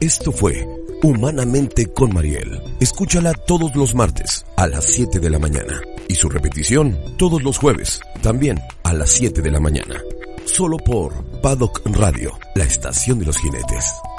Esto fue Humanamente con Mariel. Escúchala todos los martes a las 7 de la mañana y su repetición todos los jueves, también a las 7 de la mañana. Solo por Paddock Radio, la estación de los jinetes.